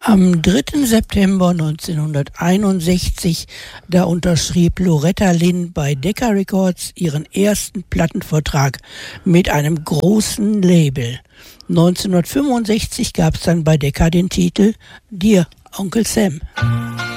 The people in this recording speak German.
Am 3. September 1961, da unterschrieb Loretta Lynn bei Decca Records ihren ersten Plattenvertrag mit einem großen Label. 1965 gab es dann bei Decca den Titel Dear Uncle Sam.